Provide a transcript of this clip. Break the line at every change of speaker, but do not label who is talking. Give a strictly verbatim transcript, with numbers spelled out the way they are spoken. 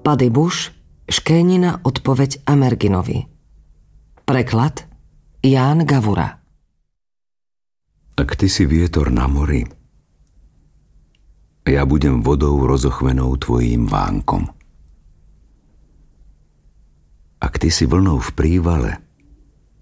Paddy Bush, Škénina odpoveď Amerginovi. Preklad Ján Gavura.
Ak ty si vietor na mori, ja budem vodou rozochvenou tvojím vánkom. Ak ty si vlnou v prívale,